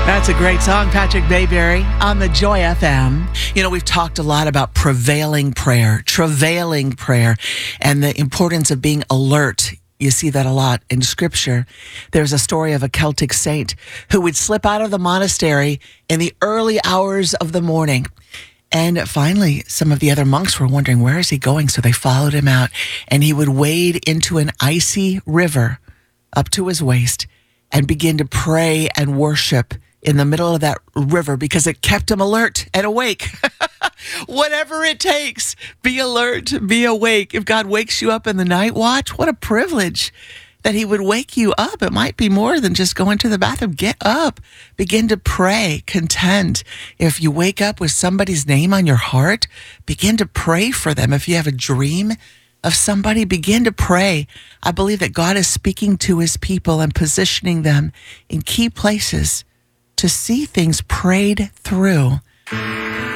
That's a great song, Patrick Bayberry on the Joy FM. You know, we've talked a lot about travailing prayer, and the importance of being alert. You see that a lot in Scripture. There's a story of a Celtic saint who would slip out of the monastery in the early hours of the morning. And finally, some of the other monks were wondering, where is he going? So they followed him out, and he would wade into an icy river up to his waist and begin to pray and worship in the middle of that river because it kept him alert and awake. Whatever it takes, be alert, be awake. If God wakes you up in the night watch, what a privilege that he would wake you up. It might be more than just going to the bathroom. Get up, begin to pray, contend. If you wake up with somebody's name on your heart, begin to pray for them. If you have a dream of somebody, begin to pray. I believe that God is speaking to his people and positioning them in key places to see things prayed through.